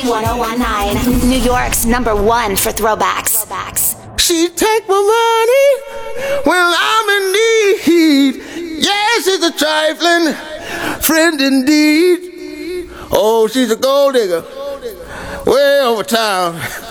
1019, New York's #1 for throwbacks. She take my money when I'm in need. Yes, she's a trifling friend indeed. Oh, she's a gold digger way over town.